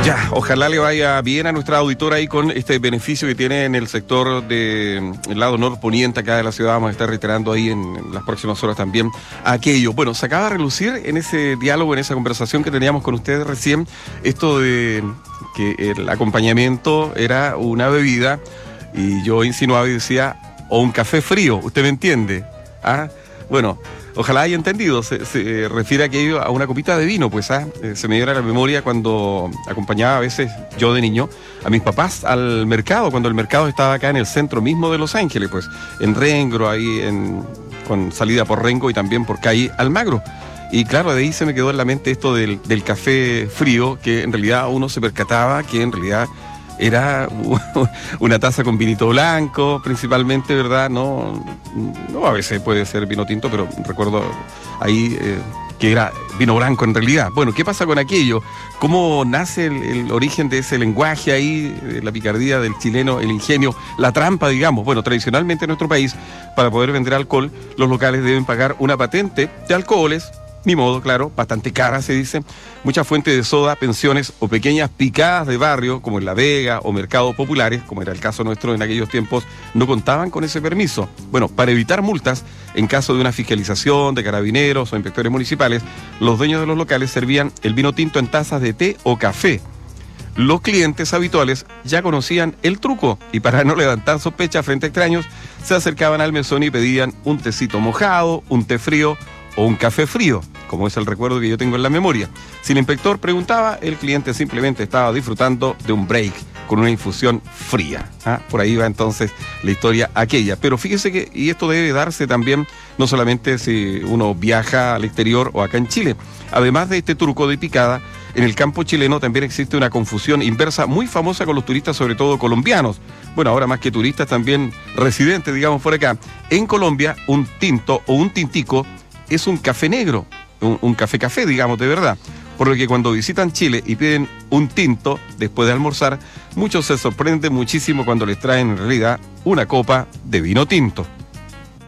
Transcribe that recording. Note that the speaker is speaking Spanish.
Ya, ojalá le vaya bien a nuestra auditora ahí con este beneficio que tiene en el sector del lado norponiente acá de la ciudad. Vamos a estar reiterando ahí en las próximas horas también aquello. Bueno, se acaba de relucir en ese diálogo, en esa conversación que teníamos con ustedes recién, esto de que el acompañamiento era una bebida y yo insinuaba y decía, o un café frío, ¿usted me entiende? Bueno, ojalá haya entendido, se refiere aquello a una copita de vino, pues, se me dio a la memoria cuando acompañaba a veces, yo de niño, a mis papás al mercado, cuando el mercado estaba acá en el centro mismo de Los Ángeles, pues, en Rengro, ahí con salida por Rengo y también por calle Almagro. Y claro, de ahí se me quedó en la mente esto del café frío, que en realidad uno se percataba que en realidad era una taza con vinito blanco, principalmente, ¿verdad? No, a veces puede ser vino tinto, pero recuerdo ahí que era vino blanco en realidad. Bueno, ¿qué pasa con aquello? ¿Cómo nace el origen de ese lenguaje ahí, la picardía del chileno, el ingenio, la trampa, digamos? Bueno, tradicionalmente en nuestro país, para poder vender alcohol, los locales deben pagar una patente de alcoholes, ni modo, claro, bastante cara se dice. Muchas fuentes de soda, pensiones o pequeñas picadas de barrio, como en La Vega o mercados populares, como era el caso nuestro en aquellos tiempos, no contaban con ese permiso. Bueno, para evitar multas, en caso de una fiscalización de carabineros o inspectores municipales, los dueños de los locales servían el vino tinto en tazas de té o café. Los clientes habituales ya conocían el truco y para no levantar sospechas frente a extraños, se acercaban al mesón y pedían un tecito mojado, un té frío o un café frío, como es el recuerdo que yo tengo en la memoria. Si el inspector preguntaba, el cliente simplemente estaba disfrutando de un break con una infusión fría. Por ahí va entonces la historia aquella. Pero fíjese que, y esto debe darse también, no solamente si uno viaja al exterior o acá en Chile. Además de este truco de picada, en el campo chileno también existe una confusión inversa muy famosa con los turistas, sobre todo colombianos. Bueno, ahora más que turistas, también residentes, digamos, por acá. En Colombia, un tinto o un tintico es un café negro, un café, digamos, de verdad. Por lo que cuando visitan Chile y piden un tinto después de almorzar, muchos se sorprenden muchísimo cuando les traen en realidad una copa de vino tinto.